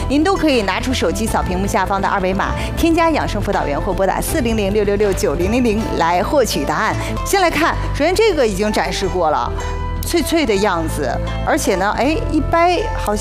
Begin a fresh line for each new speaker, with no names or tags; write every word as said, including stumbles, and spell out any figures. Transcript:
您都可以拿出手机扫屏幕下方的二维码，添加养生辅导员或拨打四零零六六六九零零零来获取答案。先来看，首先这个已经展示过了。脆脆的样子，而且呢，哎，一掰好